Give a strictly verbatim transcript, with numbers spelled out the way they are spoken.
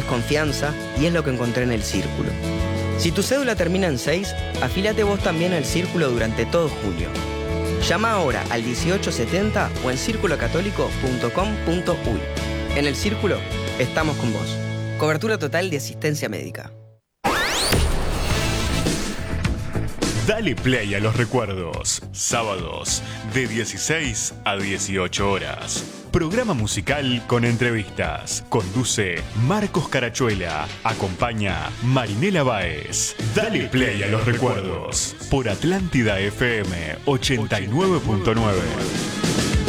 es confianza y es lo que encontré en el Círculo. Si tu cédula termina en seis, afíliate vos también al Círculo durante todo julio. Llama ahora al dieciocho setenta o en círculo católico punto com punto uy. En el Círculo estamos con vos. Cobertura total de asistencia médica. Dale play a los recuerdos. Sábados de dieciséis a dieciocho horas. Programa musical con entrevistas. Conduce Marcos Carachuela. Acompaña Marinela Báez. Dale play a los recuerdos. Por Atlántida F M ochenta y nueve punto nueve.